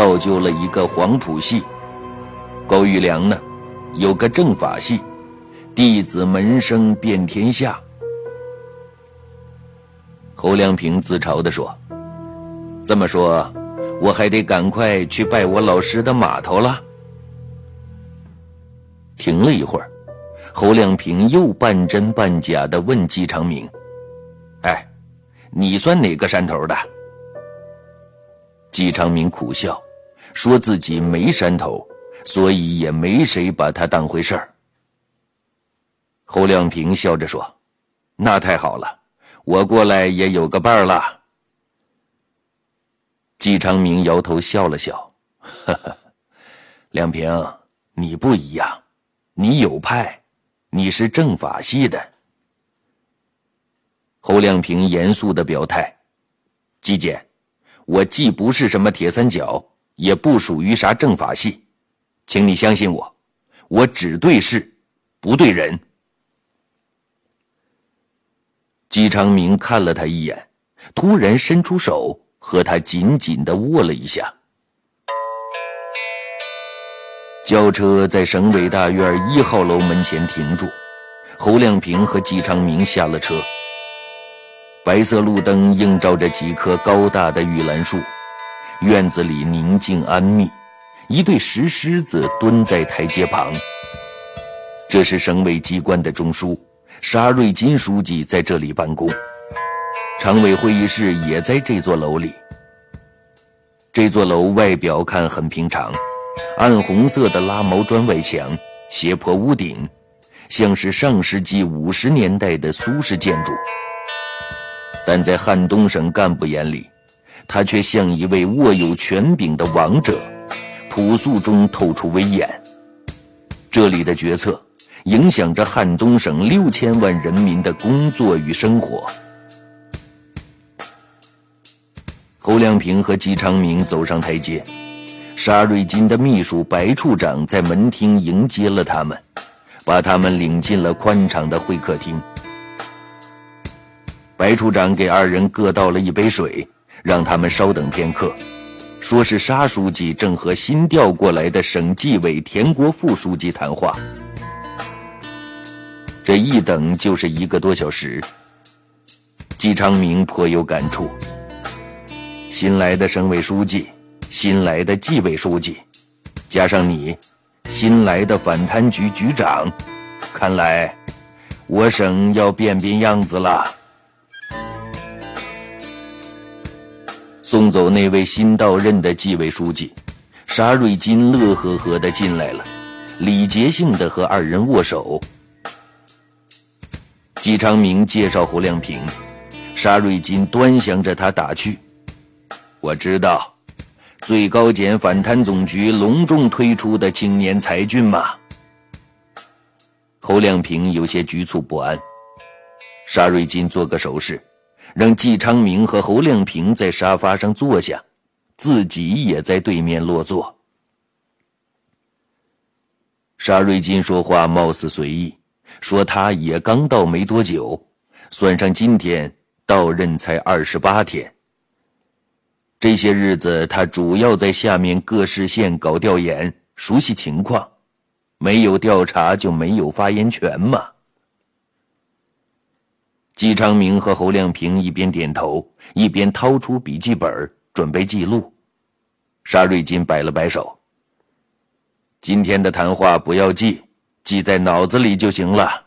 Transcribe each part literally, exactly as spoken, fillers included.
造就了一个黄埔系。高育良呢，有个政法系，弟子门生遍天下。侯亮平自嘲地说：这么说，我还得赶快去拜我老师的码头了。停了一会儿，侯亮平又半真半假地问季长明：哎，你算哪个山头的？季长明苦笑，说自己没山头，所以也没谁把他当回事儿。侯亮平笑着说：那太好了，我过来也有个伴儿了。季长明摇头笑了笑：呵呵，亮平，你不一样，你有派，你是政法系的。侯亮平严肃地表态：季姐，我既不是什么铁三角，也不属于啥政法系，请你相信我，我只对事，不对人。季长明看了他一眼，突然伸出手和他紧紧地握了一下。轿车在省委大院一号楼门前停住，侯亮平和季长明下了车。白色路灯映照着几棵高大的玉兰树，院子里宁静安谧，一对石狮子蹲在台阶旁。这是省委机关的中枢，沙瑞金书记在这里办公，常委会议室也在这座楼里。这座楼外表看很平常，暗红色的拉毛砖外墙，斜坡屋顶，像是上世纪五十年代的苏式建筑。但在汉东省干部眼里，他却像一位握有权柄的王者，朴素中透出威严。这里的决策影响着汉东省六千万人民的工作与生活。侯亮平和季长明走上台阶，沙瑞金的秘书白处长在门厅迎接了他们，把他们领进了宽敞的会客厅。白处长给二人各倒了一杯水，让他们稍等片刻，说是沙书记正和新调过来的省纪委田国副书记谈话。这一等就是一个多小时。季长明颇有感触，新来的省委书记，新来的纪委书记，加上你，新来的反贪局局长，看来我省要变变样子了。送走那位新到任的纪委书记，沙瑞金乐呵呵地进来了，礼节性地和二人握手。季长明介绍侯亮平，沙瑞金端详着他打趣：我知道，最高检反贪总局隆重推出的青年才俊嘛。侯亮平有些局促不安，沙瑞金做个手势，让季长明和侯亮平在沙发上坐下，自己也在对面落座。沙瑞金说话貌似随意，说他也刚到没多久，算上今天到任才二十八天。这些日子他主要在下面各市县搞调研，熟悉情况，没有调查就没有发言权嘛。季长明和侯亮平一边点头，一边掏出笔记本准备记录。沙瑞金摆了摆手：今天的谈话不要记，记在脑子里就行了。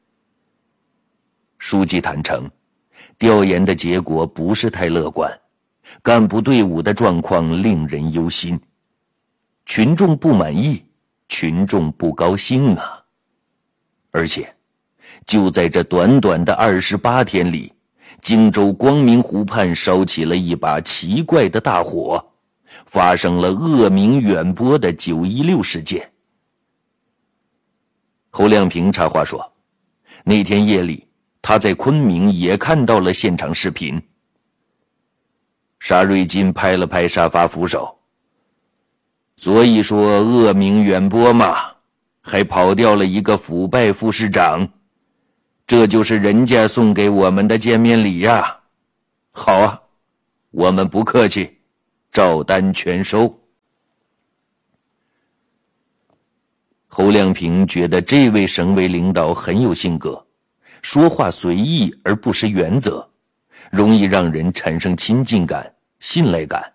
书记坦诚，调研的结果不是太乐观，干部队伍的状况令人忧心，群众不满意，群众不高兴啊。而且就在这短短的二十八天里，荆州光明湖畔烧起了一把奇怪的大火，发生了恶名远播的九一六事件。侯亮平插话说，那天夜里他在昆明也看到了现场视频。沙瑞金拍了拍沙发扶手：所以说恶名远播嘛，还跑掉了一个腐败副市长，这就是人家送给我们的见面礼呀。好啊，我们不客气，照单全收。 侯亮平觉得这位省委领导很有性格，说话随意而不失原则，容易让人产生亲近感、信赖感。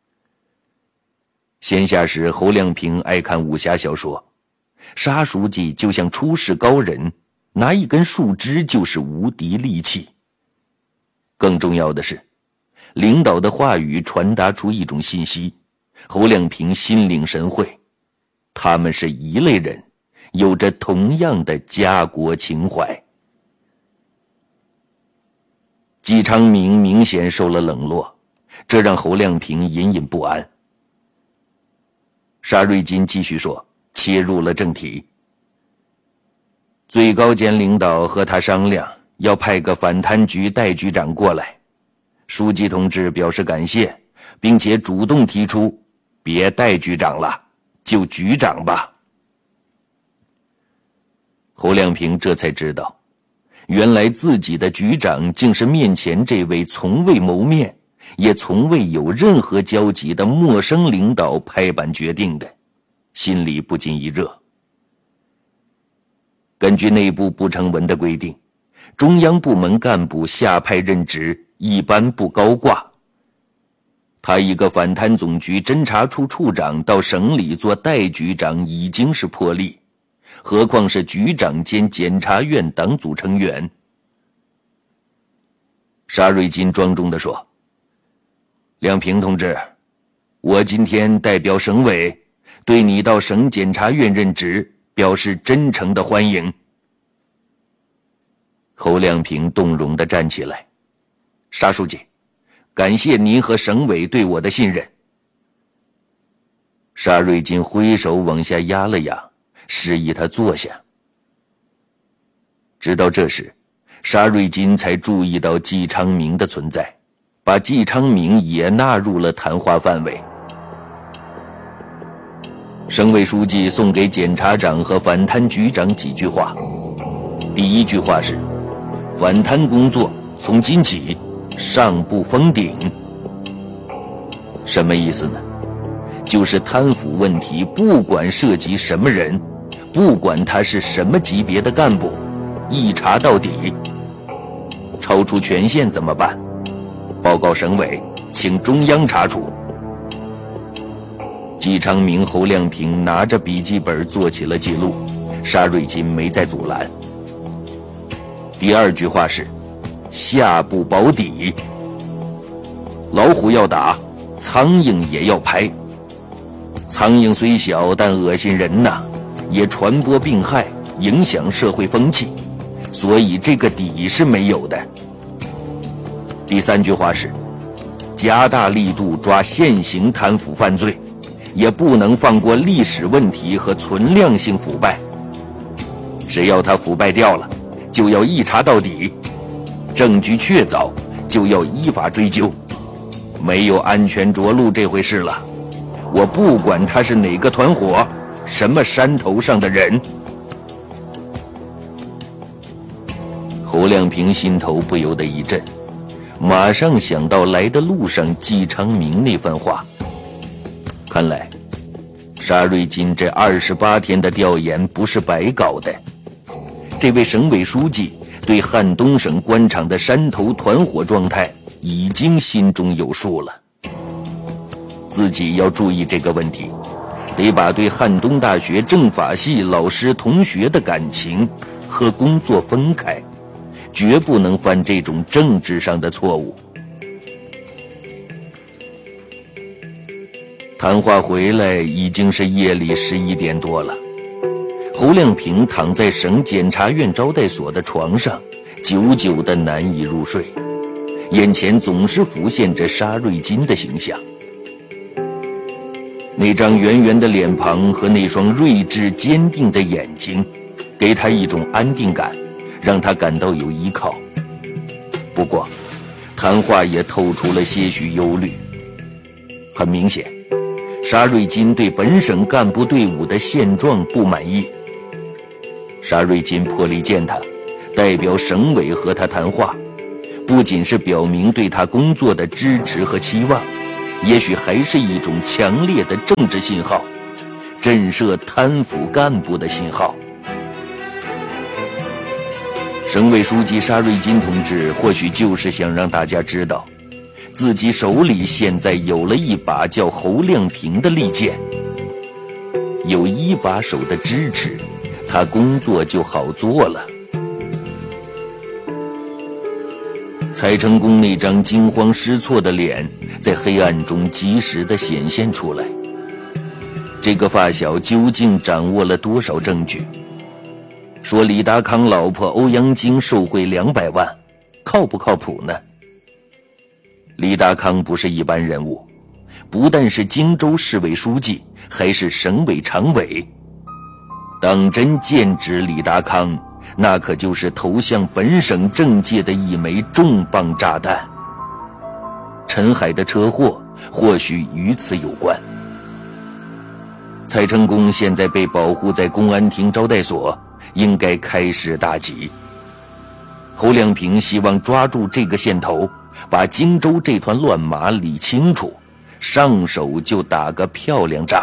闲暇时，侯亮平爱看武侠小说，沙书记就像出世高人，拿一根树枝就是无敌利器。更重要的是，领导的话语传达出一种信息，侯亮平心领神会，他们是一类人，有着同样的家国情怀。季昌明明显受了冷落，这让侯亮平隐隐不安。沙瑞金继续说，切入了正题。最高检领导和他商量，要派个反贪局代局长过来。书记同志表示感谢，并且主动提出，别代局长了，就局长吧。侯亮平这才知道，原来自己的局长竟是面前这位从未谋面，也从未有任何交集的陌生领导拍板决定的，心里不禁一热。根据内部不成文的规定，中央部门干部下派任职一般不高挂。他一个反贪总局侦查处处长到省里做代局长已经是破例，何况是局长兼检察院党组成员。沙瑞金庄重地说，亮平同志，我今天代表省委对你到省检察院任职表示真诚的欢迎。侯亮平动容地站起来，沙书记，感谢您和省委对我的信任。沙瑞金挥手往下压了压，示意他坐下。直到这时，沙瑞金才注意到季昌明的存在，把季昌明也纳入了谈话范围。省委书记送给检察长和反贪局长几句话。第一句话是，反贪工作从今起上不封顶。什么意思呢？就是贪腐问题不管涉及什么人，不管他是什么级别的干部，一查到底。超出权限怎么办？报告省委，请中央查处。季昌明、侯亮平拿着笔记本做起了记录，沙瑞金没再阻拦。第二句话是，下不保底。老虎要打，苍蝇也要拍。苍蝇虽小，但恶心人呐，也传播病害，影响社会风气，所以这个底是没有的。第三句话是，加大力度抓现行贪腐犯罪，也不能放过历史问题和存量性腐败。只要他腐败掉了，就要一查到底，证据确凿，就要依法追究。没有安全着陆这回事了，我不管他是哪个团伙，什么山头上的人。侯亮平心头不由得一震，马上想到来的路上季昌明那番话。看来沙瑞金这二十八天的调研不是白搞的，这位省委书记对汉东省官场的山头团伙状态已经心中有数了。自己要注意这个问题，得把对汉东大学政法系老师同学的感情和工作分开，绝不能犯这种政治上的错误。谈话回来已经是夜里十一点多了，侯亮平躺在省检察院招待所的床上，久久的难以入睡，眼前总是浮现着沙瑞金的形象。那张圆圆的脸庞和那双睿智坚定的眼睛，给他一种安定感，让他感到有依靠。不过，谈话也透出了些许忧虑。很明显，沙瑞金对本省干部队伍的现状不满意。沙瑞金破例见他，代表省委和他谈话，不仅是表明对他工作的支持和期望，也许还是一种强烈的政治信号， 震慑贪腐干部的信号。省委书记沙瑞金同志或许就是想让大家知道，自己手里现在有了一把叫侯亮平的利剑，有一把手的支持，他工作就好做了。蔡成功那张惊慌失措的脸在黑暗中及时地显现出来。这个发小究竟掌握了多少证据？说李达康老婆欧阳菁受贿两百万，靠不靠谱呢？李达康不是一般人物，不但是荆州市委书记，还是省委常委。当真剑指李达康，那可就是投向本省政界的一枚重磅炸弹。陈海的车祸或许与此有关。蔡成功现在被保护在公安厅招待所，应该开始大吉。侯亮平希望抓住这个线头，把荆州这团乱麻理清楚，上手就打个漂亮仗。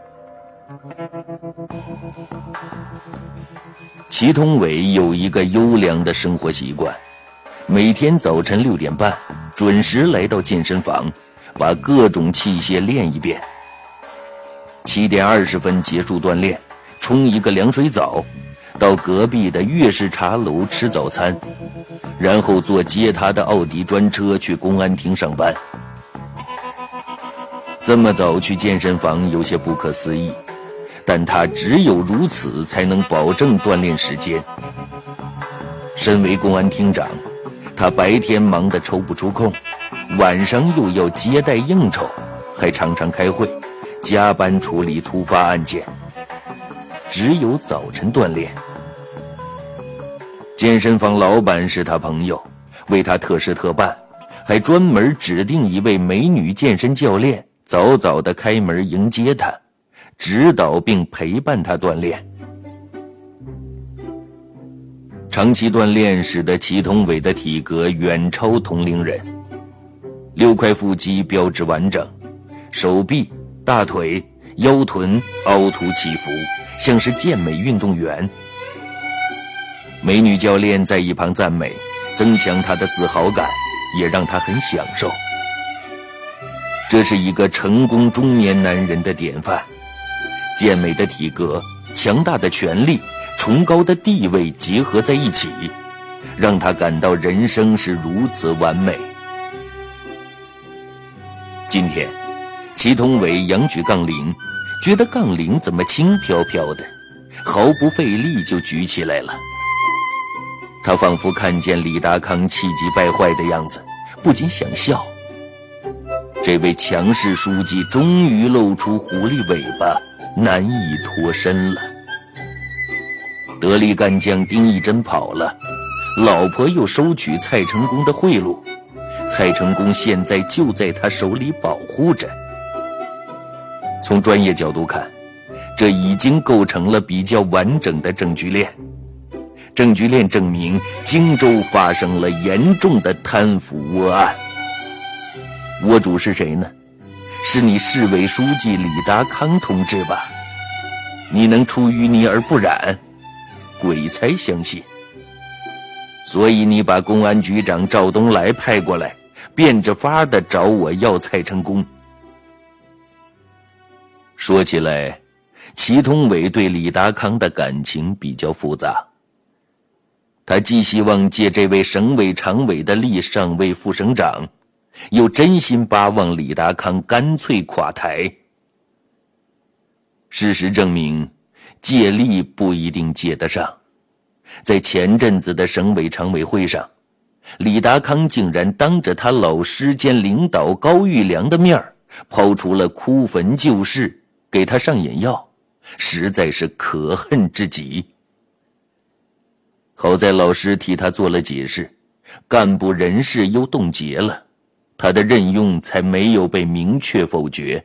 祁同伟有一个优良的生活习惯，每天早晨六点半准时来到健身房，把各种器械练一遍。七点二十分结束锻炼，冲一个凉水澡，到隔壁的粤式茶楼吃早餐，然后坐接他的奥迪专车去公安厅上班。这么早去健身房有些不可思议，但他只有如此才能保证锻炼时间。身为公安厅长，他白天忙得抽不出空，晚上又要接待应酬，还常常开会，加班处理突发案件，只有早晨锻炼。健身房老板是他朋友，为他特事特办，还专门指定一位美女健身教练早早地开门迎接他，指导并陪伴他锻炼。长期锻炼使得祁同伟的体格远超同龄人，六块腹肌标志完整，手臂、大腿、腰臀凹凸起伏，像是健美运动员。美女教练在一旁赞美，增强他的自豪感，也让他很享受。这是一个成功中年男人的典范，健美的体格、强大的权力、崇高的地位结合在一起，让他感到人生是如此完美。今天祁同伟仰举杠铃，觉得杠铃怎么轻飘飘的，毫不费力就举起来了。他仿佛看见李达康气急败坏的样子，不禁想笑。这位强势书记终于露出狐狸尾巴，难以脱身了。得力干将丁义珍跑了，老婆又收取蔡成功的贿赂，蔡成功现在就在他手里保护着。从专业角度看，这已经构成了比较完整的证据链。证据链证明荆州发生了严重的贪腐窝案。窝主是谁呢？是你市委书记李达康同志吧？你能出淤泥而不染？鬼才相信。所以你把公安局长赵东来派过来，变着法的找我要蔡成功。说起来，祁同伟对李达康的感情比较复杂。他既希望借这位省委常委的力上位副省长，又真心巴望李达康干脆垮台。事实证明，借力不一定借得上。在前阵子的省委常委会上，李达康竟然当着他老师兼领导高育良的面抛出了哭坟旧事，给他上眼药，实在是可恨之极。好在老师替他做了解释，干部人事又冻结了，他的任用才没有被明确否决。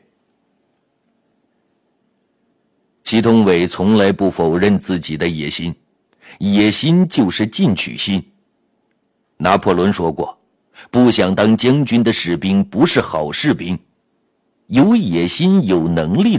祁同伟从来不否认自己的野心，野心就是进取心。拿破仑说过，不想当将军的士兵不是好士兵，有野心有能力